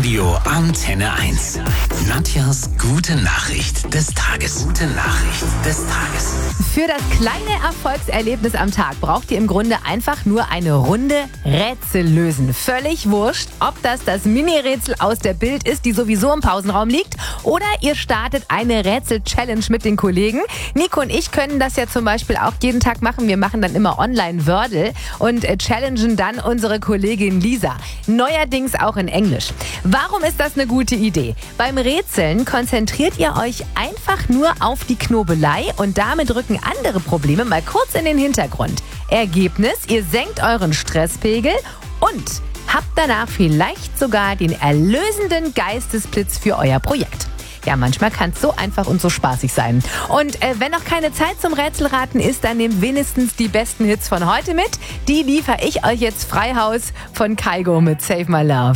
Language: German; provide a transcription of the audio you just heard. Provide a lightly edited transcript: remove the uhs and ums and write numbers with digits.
Radio Antenne 1. Nadjas gute Nachricht des Tages. Gute Nachricht des Tages. Für das kleine Erfolgserlebnis am Tag braucht ihr im Grunde einfach nur eine Runde Rätsel lösen. Völlig wurscht, ob das Mini-Rätsel aus der Bild ist, die sowieso im Pausenraum liegt, oder ihr startet eine Rätsel-Challenge mit den Kollegen. Nico und ich können das ja zum Beispiel auch jeden Tag machen. Wir machen dann immer Online-Wordle und challengen dann unsere Kollegin Lisa. Neuerdings auch in Englisch. Warum ist das eine gute Idee? Beim Rätseln konzentriert ihr euch einfach nur auf die Knobelei und damit rücken andere Probleme mal kurz in den Hintergrund. Ergebnis, ihr senkt euren Stresspegel und habt danach vielleicht sogar den erlösenden Geistesblitz für euer Projekt. Ja, manchmal kann es so einfach und so spaßig sein. Und wenn noch keine Zeit zum Rätselraten ist, dann nehmt wenigstens die besten Hits von heute mit. Die liefere ich euch jetzt frei Haus von Kygo mit Save My Love.